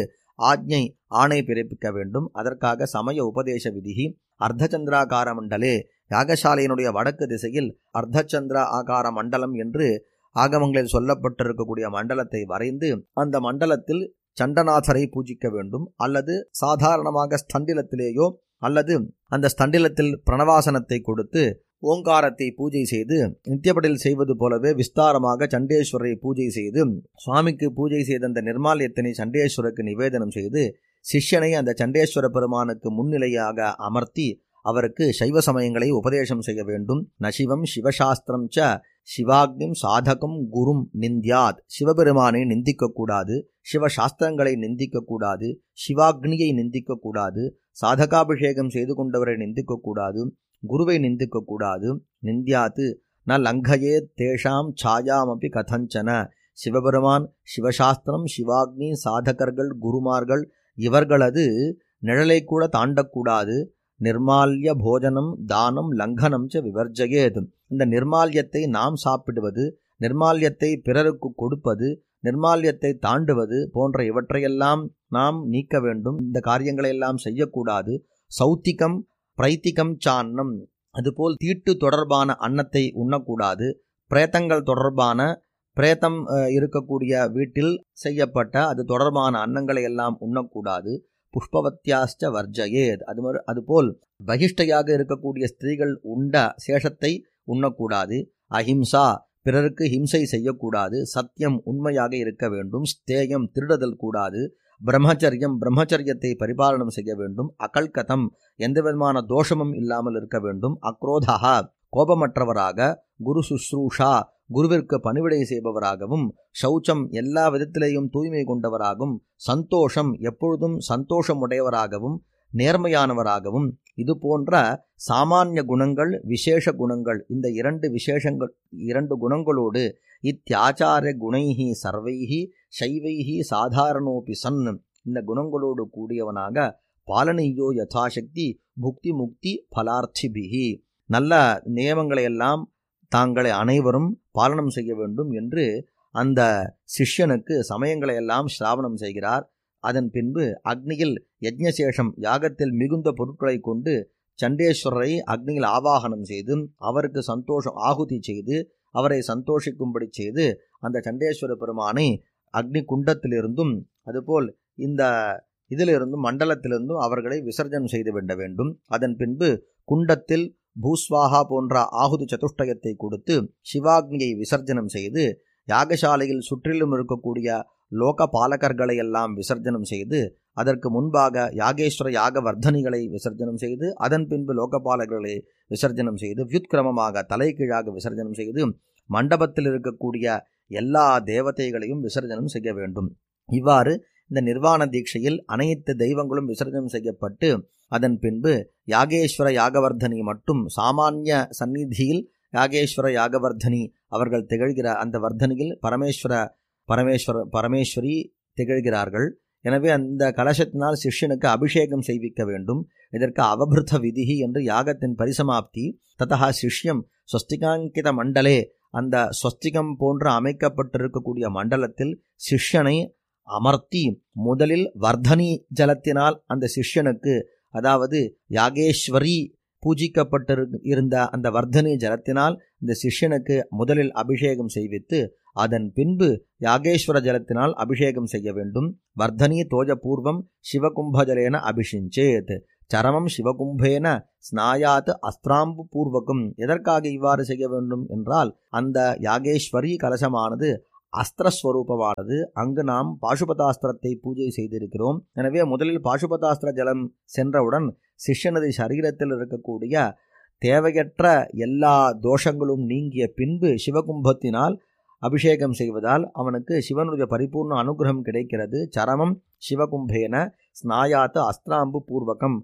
ஆணை பிறப்பிக்க வேண்டும். அதற்காக சமய உபதேச விதிகி அர்த்தச்சந்திராகார மண்டலே, யாகசாலையினுடைய வடக்கு திசையில் அர்த்தச்சந்திர ஆகார மண்டலம் என்று ஆகமங்களில் சொல்லப்பட்டிருக்கக்கூடிய மண்டலத்தை வரைந்து அந்த மண்டலத்தில் சண்டநாதரை பூஜிக்க வேண்டும். அல்லது சாதாரணமாக ஸ்தண்டிலத்திலேயோ அல்லது அந்த ஸ்தண்டிலத்தில் பிரணவாசனத்தை கொடுத்து ஓங்காரத்தை பூஜை செய்து நித்தியப்படியில் செய்வது போலவே விஸ்தாரமாக சண்டேஸ்வரரை பூஜை செய்து சுவாமிக்கு பூஜை செய்த அந்த நிர்மால்யத்தினை சண்டேஸ்வருக்கு நிவேதனம் செய்து சிஷ்யனை அந்த சண்டேஸ்வர பெருமானுக்கு முன்னிலையாக அமர்த்தி அவருக்கு சைவ சமயங்களை உபதேசம் செய்ய வேண்டும். நசிவம் சிவசாஸ்திரம் ச சிவாக்னிம் சாதகம் குரும் நிந்தியாத், சிவபெருமானை நிந்திக்கக்கூடாது, சிவசாஸ்திரங்களை நிந்திக்கக்கூடாது, சிவாக்னியை நிந்திக்கக்கூடாது, சாதகாபிஷேகம் செய்து கொண்டவரை நிந்திக்கக்கூடாது, குருவை நிந்திக்கக்கூடாது. நிந்தியாத்து ந லங்கயே தேஷாம் சாயாமபி கதஞ்சன, சிவபெருமான், சிவசாஸ்திரம், சிவாக்னி, சாதகர்கள், குருமார்கள் இவர்களது நிழலை கூட தாண்டக்கூடாது. நிர்மால்ய போஜனம் தானம் லங்கனம் ச விவர்ஜயேத், இந்த நிர்மால்யத்தை நாம் சாப்பிடுவது, நிர்மால்யத்தை பிறருக்கு கொடுப்பது, நிர்மால்யத்தை தாண்டுவது போன்ற இவற்றையெல்லாம் நாம் நீக்க வேண்டும். இந்த காரியங்களையெல்லாம் செய்யக்கூடாது. சௌத்திகம் பிரைத்திகம் சான்னம், அதுபோல் தீட்டு தொடர்பான அன்னத்தை உண்ணக்கூடாது. பிரேத்தங்கள் தொடர்பான பிரேத்தம் இருக்கக்கூடிய வீட்டில் செய்யப்பட்ட அது தொடர்பான அன்னங்களை எல்லாம் உண்ணக்கூடாது. புஷ்பவத்தியாஸ்ச வர்ஜயேத், அதுபோல் பகிஷ்டையாக இருக்கக்கூடிய ஸ்திரீகள் உண்ட சேஷத்தை உண்ணக்கூடாது. அஹிம்சா, பிறருக்கு ஹிம்சை செய்யக்கூடாது. சத்தியம், உண்மையாக இருக்க வேண்டும். ஸ்தேயம், திருடுதல் கூடாது. பிரம்மச்சரியம், பிரம்மச்சரியத்தை பரிபாலனம் செய்ய வேண்டும். அகல்கதம், எந்த விதமான தோஷமும் இல்லாமல் இருக்க வேண்டும். அக்ரோதா, கோபமற்றவராக. குரு சுஸ்ரூஷா, குருவிற்கு பணிவிடை செய்பவராகவும். சௌச்சம், எல்லா விதத்திலேயும் தூய்மை கொண்டவராகவும். சந்தோஷம், எப்பொழுதும் சந்தோஷமுடையவராகவும் நேர்மையானவராகவும். இது போன்ற சாமானிய குணங்கள், விசேஷ குணங்கள், இந்த இரண்டு குணங்களோடு இத்தியாச்சார குணைஹி சர்வைஹி சைவைஹி சாதாரணோபி சன், இந்த குணங்களோடு கூடியவனாக பாலனியோ யதாசக்தி புக்தி முக்தி பலார்த்திபிஹி, நல்ல நியமங்களையெல்லாம் தாங்களை அனைவரும் பாலனம் செய்ய வேண்டும் என்று அந்த சிஷ்யனுக்கு சமயங்களையெல்லாம் ஸ்ராவணம் செய்கிறார். அதன் பின்பு அக்னியில் யஜ்ஞசேஷம், யாகத்தில் மிகுந்த பொருட்களை கொண்டு சண்டேஸ்வரரை அக்னியில் ஆவாகனம் செய்து அவருக்கு ஆகுதி செய்து அவரை சந்தோஷிக்கும்படி செய்து அந்த சண்டேஸ்வர பெருமானை அக்னி குண்டத்திலிருந்தும் அதுபோல் இந்த இதிலிருந்தும் மண்டலத்திலிருந்தும் அவர்களை விசர்ஜனம் செய்து விட வேண்டும். அதன் பின்பு குண்டத்தில் பூஸ்வாகா போன்ற ஆகுதி சதுஷ்டயத்தை கொடுத்து சிவாக்னியை விசர்ஜனம் செய்து யாகசாலையில் சுற்றிலும் இருக்கக்கூடிய லோக பாலகர்களை எல்லாம் விசர்ஜனம் செய்து அதற்கு முன்பாக யாகேஸ்வர யாகவர்தனிகளை விசர்ஜனம் செய்து அதன் பின்பு லோகபாலகர்களை விசர்ஜனம் செய்து வியுத்கிரமமாக தலைகீழாக விசர்ஜனம் செய்து மண்டபத்தில் இருக்கக்கூடிய எல்லா தேவதைகளையும் விசர்ஜனம் செய்ய வேண்டும். இவ்வாறு இந்த நிர்வாண தீட்சையில் அனைத்து தெய்வங்களும் விசர்ஜனம் செய்யப்பட்டு அதன் பின்பு யாகேஸ்வர யாகவர்தனி மட்டும் சாமானிய சந்நிதியில் யாகேஸ்வர யாகவர்தனி அவர்கள் திகழ்கிற அந்த வர்தனியில் பரமேஸ்வரி திகழ்கிறார்கள். எனவே அந்த கலசத்தினால் சிஷ்யனுக்கு அபிஷேகம் செய்விக்க வேண்டும். இதற்கு அவபிருத்த விதிகி என்று யாகத்தின் பரிசமாப்தி. ததா சிஷ்யம் ஸ்வஸ்திகாங்கித மண்டலே, அந்த ஸ்வஸ்திகம் போன்று அமைக்கப்பட்டிருக்கக்கூடிய மண்டலத்தில் சிஷ்யனை அமர்த்தி முதலில் வர்தனி ஜலத்தினால் அந்த சிஷ்யனுக்கு, அதாவது யாகேஸ்வரி பூஜிக்கப்பட்டிருந்த அந்த வர்தனி ஜலத்தினால் இந்த சிஷ்யனுக்கு முதலில் அபிஷேகம் செய்வித்து அதன் பின்பு யாகேஸ்வர ஜலத்தினால் அபிஷேகம் செய்ய வேண்டும். வர்தனி தோஜ பூர்வம் சிவகும்பஜலேன அபிஷிஞ்சேத். சரமம் சிவகும்பேன ஸ்நாயாத் அஸ்திராம்பு பூர்வகம். எதற்காக இவ்வாறு செய்ய வேண்டும் என்றால், அந்த யாகேஸ்வரி கலசமானது அஸ்திரஸ்வரூபமானது. அங்கு நாம் பாசுபதாஸ்திரத்தை பூஜை செய்திருக்கிறோம். எனவே முதலில் பாசுபதாஸ்திர ஜலம் சென்றவுடன் சிஷ்யனது சரீரத்தில் இருக்கக்கூடிய தேவையற்ற எல்லா தோஷங்களும் நீங்கிய பின்பு சிவகும்பத்தினால் அபிஷேகம் செய்வதால் அவனுக்கு சிவனுடைய பரிபூர்ண அனுகிரகம் கிடைக்கிறது. சரமம் சிவகும்பேன ஸ்நாயாத் அஸ்திராம்பு பூர்வகம்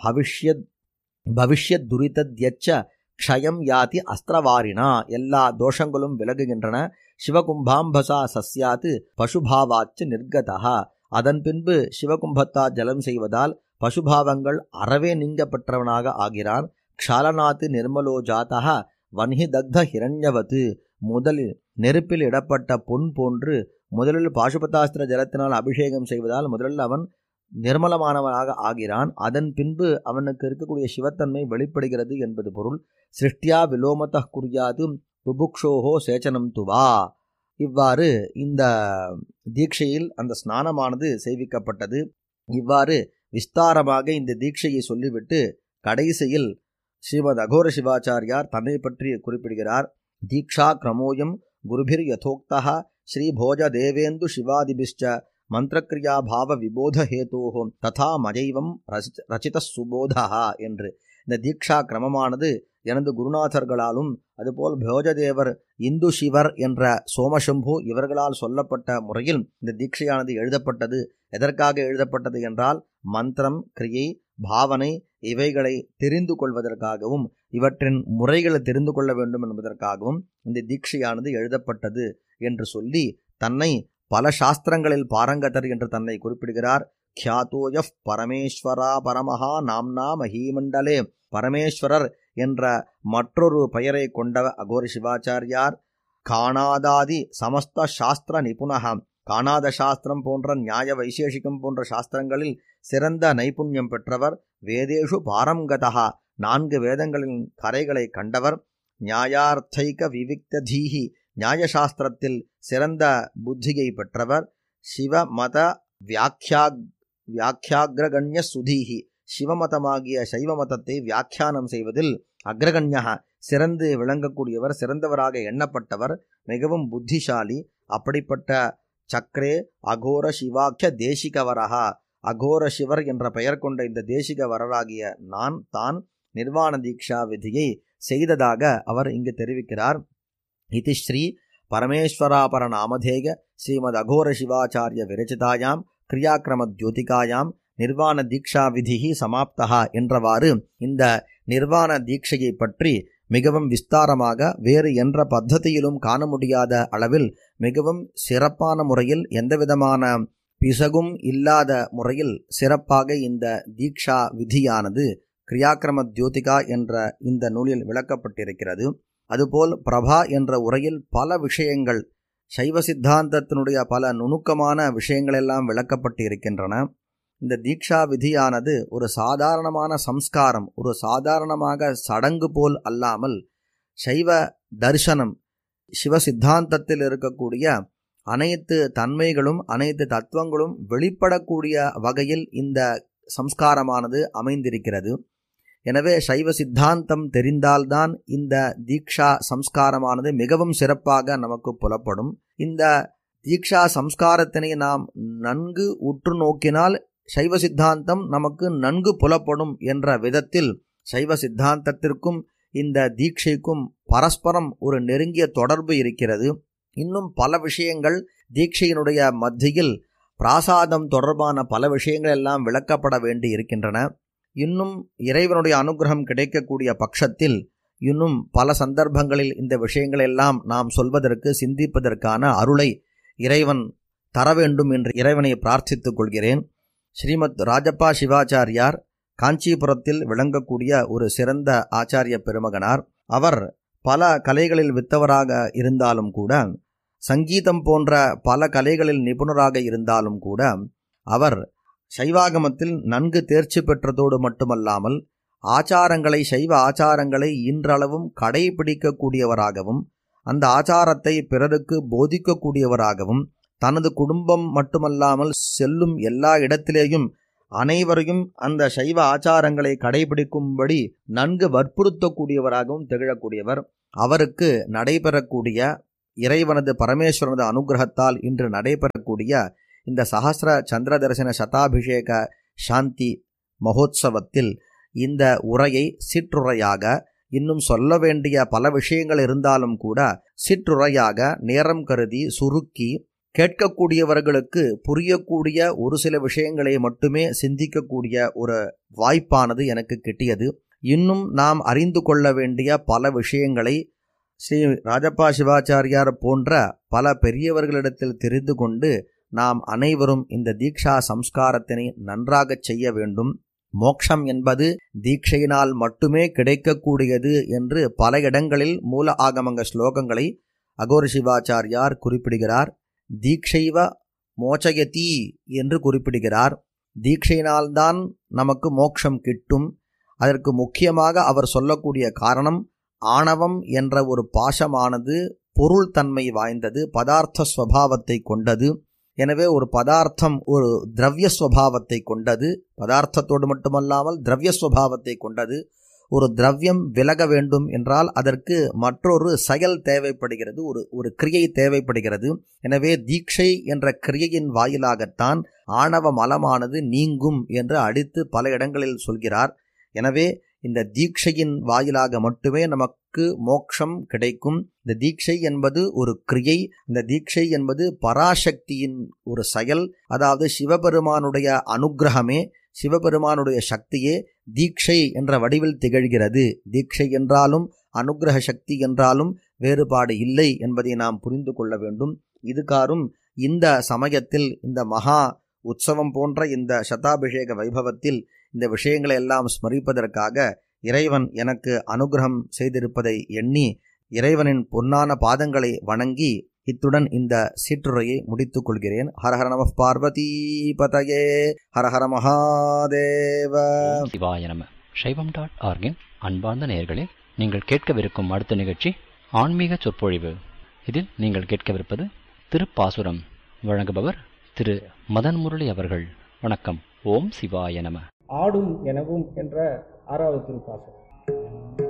பவிஷ்யத் துரிதத்யச்ச க்ஷயம் யாதி அஸ்திரவாரினா. எல்லா தோஷங்களும் விலகுகின்றன. சிவகும்பாம்பசா சஸ்யாத் பசுபாவாச்சு நிர்கதா. அதன் பின்பு சிவகும்பத்தா ஜலம் செய்வதால் பசுபாவங்கள் அறவே நீங்க பெற்றவனாக ஆகிறான். க்ஷாலநாத் நிர்மலோ ஜாதா வன்ஹி தக்த ஹிரண்யவத்து. முதலில் நெருப்பில் இடப்பட்ட பொன் போன்று முதலில் பாசுபதாஸ்திர ஜலத்தினால் அபிஷேகம் செய்வதால் முதலில் அவன் நிர்மலமானவனாக ஆகிறான். அதன் பின்பு அவனுக்கு இருக்கக்கூடிய சிவத்தன்மை வெளிப்படுகிறது என்பது பொருள். சிருஷ்டியா விலோமத குறியாது புபுக்ஷோஹோ சேச்சனம் துவா. இவ்வாறு இந்த தீட்சையில் அந்த ஸ்நானமானது செய்விக்கப்பட்டது. இவ்வாறு விஸ்தாரமாக இந்த தீட்சையை சொல்லிவிட்டு கடைசியில் ஸ்ரீமத் அகோர சிவாச்சாரியார் தன்னை பற்றி குறிப்பிடுகிறார். தீக்ஷா கிரமோயம் குருபிர் யதோக்தா ஸ்ரீ போஜ தேவேந்து சிவாதிபிஷ்ச மந்திரக்ரியா பாவ விபோத ஹேதோஹோ ததா மஜைவம் ரச்சித சுபோதா என்று. இந்த தீக்ஷா கிரமமானது எனது குருநாதர்களாலும் அதுபோல் போஜதேவர் இந்து சிவர் என்ற சோமசம்பு இவர்களால் சொல்லப்பட்ட முறையில் இந்த தீட்சையானது எழுதப்பட்டது. எதற்காக எழுதப்பட்டது என்றால், மந்திரம், கிரியை, பாவனை இவைகளை தெரிந்து கொள்வதற்காகவும் இவற்றின் முறைகளை தெரிந்து கொள்ள வேண்டும் என்பதற்காகவும் இந்த தீட்சையானது எழுதப்பட்டது என்று சொல்லி தன்னை பல சாஸ்திரங்களில் பாரங்கதர் என்று தன்னை குறிப்பிடுகிறார். க்யாதோயஃப் பரமேஸ்வரா பரமஹா நாம்னா மஹீமண்டலே. பரமேஸ்வரர் என்ற மற்றொரு பெயரை கொண்ட அகோர சிவாச்சாரியார் காணாதாதி சமஸ்த சாஸ்திர நிபுணகம். காணாத சாஸ்திரம் போன்ற நியாய வைசேஷிகம் போன்ற சாஸ்திரங்களில் சிறந்த நைபுண்யம் பெற்றவர். வேதேஷு பாரங்கதா 4 வேதங்களின் கரைகளை கண்டவர். நியாயார்த்தைக விவிக்ததீஹி நியாயசாஸ்திரத்தில் சிறந்த புத்தியை பெற்றவர். சிவமத வியாக்கியாகிரகண்ய சுதீஹி சிவமதமாகிய சைவ மதத்தை வியாக்கியானம் செய்வதில் அக்ரகண்யா சிறந்து விளங்கக்கூடியவர், சிறந்தவராக எண்ணப்பட்டவர், மிகவும் புத்திசாலி. அப்படிப்பட்ட சக்ரே அகோர சிவாக்கிய தேசிகவரஹா. அகோர சிவர் என்ற பெயர் கொண்ட இந்த தேசிக வரராகிய நான் தான் நிர்வாண தீக்ஷா விதியை செய்ததாக அவர் இங்கு தெரிவிக்கிறார். இது ஸ்ரீ பரமேஸ்வராபர நாமதேய ஸ்ரீமத் அகோர சிவாச்சாரிய விரச்சிதாயாம் கிரியாக்கிரம ஜோதிகாயாம் நிர்வாண தீக்ஷா விதி சமாப்தா என்றவாறு இந்த நிர்வாண தீட்சையை பற்றி மிகவும் விஸ்தாரமாக வேறு என்ற பத்ததியிலும் காண முடியாத அளவில் மிகவும் சிறப்பான முறையில் எந்தவிதமான பிசகும் இல்லாத முறையில் சிறப்பாக இந்த தீக்ஷா விதியானது கிரியாக்கிரம ஜோதிகா என்ற இந்த நூலில் விளக்கப்பட்டிருக்கிறது. அதுபோல் பிரபா என்ற உரையில் பல விஷயங்கள், சைவ சித்தாந்தத்தினுடைய பல நுணுக்கமான விஷயங்களெல்லாம் விளக்கப்பட்டு இருக்கின்றன. இந்த தீக்ஷா விதியானது ஒரு சாதாரணமான சம்ஸ்காரம், ஒரு சாதாரணமாக சடங்கு போல் அல்லாமல் சைவ தரிசனம், சிவ சித்தாந்தத்தில் இருக்கக்கூடிய அனைத்து தன்மைகளும் அனைத்து தத்துவங்களும் வெளிப்படக்கூடிய வகையில் இந்த சம்ஸ்காரமானது அமைந்திருக்கிறது. எனவே சைவ சித்தாந்தம் தெரிந்தால்தான் இந்த தீக்ஷா சம்ஸ்காரமானது மிகவும் சிறப்பாக நமக்கு புலப்படும். இந்த தீக்ஷா சம்ஸ்காரத்தினை நாம் நன்கு உற்று நோக்கினால் சைவ சித்தாந்தம் நமக்கு நன்கு புலப்படும் என்ற விதத்தில் சைவ சித்தாந்தத்திற்கும் இந்த தீட்சைக்கும் பரஸ்பரம் ஒரு நெருங்கிய தொடர்பு இருக்கிறது. இன்னும் பல விஷயங்கள் தீட்சையினுடைய மத்தியில் பிராசாதம் தொடர்பான பல விஷயங்கள் எல்லாம் விளக்கப்பட வேண்டி இருக்கின்றன. இன்னும் இறைவனுடைய அனுகிரகம் கிடைக்கக்கூடிய பட்சத்தில் இன்னும் பல சந்தர்ப்பங்களில் இந்த விஷயங்கள் எல்லாம் நாம் சொல்வதற்கு சிந்திப்பதற்கான அருளை இறைவன் தர வேண்டும் என்று இறைவனை பிரார்த்தித்துக் கொள்கிறேன். ஸ்ரீமத் ராஜப்பா சிவாச்சாரியார் காஞ்சிபுரத்தில் விளங்கக்கூடிய ஒரு சிறந்த ஆச்சாரிய பெருமகனார். அவர் பல கலைகளில் வித்தவராக இருந்தாலும் கூட, சங்கீதம் போன்ற பல கலைகளில் நிபுணராக இருந்தாலும் கூட, அவர் சைவாகமத்தில் நன்கு தேர்ச்சி பெற்றதோடு மட்டுமல்லாமல் ஆச்சாரங்களை, சைவ ஆச்சாரங்களை இன்றளவும் கடைபிடிக்கக்கூடியவராகவும் அந்த ஆச்சாரத்தை பிறருக்கு போதிக்கக்கூடியவராகவும் தனது குடும்பம் மட்டுமல்லாமல் செல்லும் எல்லா இடத்திலேயும் அனைவரையும் அந்த சைவ ஆச்சாரங்களை கடைபிடிக்கும்படி நன்கு வற்புறுத்தக்கூடியவராகவும் திகழக்கூடியவர். அவருக்கு நடைபெறக்கூடிய இறைவனது பரமேஸ்வரனது அனுகிரகத்தால் இன்று நடைபெறக்கூடிய இந்த சஹஸ்ர சந்திர தரிசன சதாபிஷேக சாந்தி மகோத்சவத்தில் இந்த உரையை சிற்றுரையாக, இன்னும் சொல்ல வேண்டிய பல விஷயங்கள் இருந்தாலும் கூட சிற்றுரையாக நேரம் கருதி சுருக்கி கேட்கக்கூடியவர்களுக்கு புரியக்கூடிய ஒரு சில விஷயங்களை மட்டுமே சிந்திக்கக்கூடிய ஒரு வாய்ப்பானது எனக்கு கிட்டியது. இன்னும் நாம் அறிந்து கொள்ள வேண்டிய பல விஷயங்களை ஸ்ரீ ராஜப்பா சிவாச்சாரியார் போன்ற பல பெரியவர்களிடத்தில் தெரிந்து கொண்டு நாம் அனைவரும் இந்த தீக்ஷா சம்ஸ்காரத்தினை நன்றாக செய்ய வேண்டும். மோக்ஷம் என்பது தீட்சையினால் மட்டுமே கிடைக்கக்கூடியது என்று பல இடங்களில் மூல ஆகமங்க ஸ்லோகங்களை அகோர சிவாச்சாரியார் குறிப்பிடுகிறார். தீக்ஷைவ மோச்சயதி என்று குறிப்பிடுகிறார். தீட்சையினால்தான் நமக்கு மோட்சம் கிட்டும். அதற்கு முக்கியமாக அவர் சொல்லக்கூடிய காரணம், ஆணவம் என்ற ஒரு பாசமானது பொருள் தன்மை வாய்ந்தது, பதார்த்த ஸ்வபாவத்தை கொண்டது. எனவே ஒரு பதார்த்தம் ஒரு திரவிய ஸ்வபாவத்தை கொண்டது, பதார்த்தத்தோடு மட்டுமல்லாமல் திரவிய ஸ்வபாவத்தை கொண்டது. ஒரு திரவியம் விலக வேண்டும் என்றால் அதற்கு மற்றொரு செயல் தேவைப்படுகிறது, ஒரு கிரியை தேவைப்படுகிறது. எனவே தீட்சை என்ற கிரியையின் வாயிலாகத்தான் ஆணவ மலமானது நீங்கும் என்று அடித்து பல இடங்களில் சொல்கிறார். எனவே இந்த தீட்சையின் வாயிலாக மட்டுமே நமக்கு மோட்சம் கிடைக்கும். இந்த தீட்சை என்பது ஒரு கிரியை, இந்த தீட்சை என்பது பராசக்தியின் ஒரு செயல். அதாவது சிவபெருமானுடைய அனுக்கிரகமே, சிவபெருமானுடைய சக்தியே தீட்சை என்ற வடிவில் திகழ்கிறது. தீட்சை என்றாலும் அனுக்கிரக சக்தி என்றாலும் வேறுபாடு இல்லை என்பதை நாம் புரிந்து கொள்ள வேண்டும். இதுகாரும் இந்த சமயத்தில் இந்த மகா உற்சவம் போன்ற இந்த சதாபிஷேக வைபவத்தில் இந்த விஷயங்களை எல்லாம் ஸ்மரிப்பதற்காக இறைவன் எனக்கு அனுகிரகம் செய்திருப்பதை எண்ணி இறைவனின் பொன்னான பாதங்களை வணங்கி இத்துடன் இந்த சிற்றுரையை முடித்துக் கொள்கிறேன். ஹரஹர நம பார்வதி பதயே, ஹரஹர மகாதேவ. சிவாய நம. சைவம்.org அன்பார்ந்த நேயர்களே, நீங்கள் கேட்கவிருக்கும் அடுத்த நிகழ்ச்சி ஆன்மீக சொற்பொழிவு. இதில் நீங்கள் கேட்கவிருப்பது திருப்பாசுரம். வழங்குபவர் திரு மதன் முரளி அவர்கள். வணக்கம். ஓம் சிவாய நம. ஆடும் எனவும் என்ற 6வது திருப்பாசுரம்.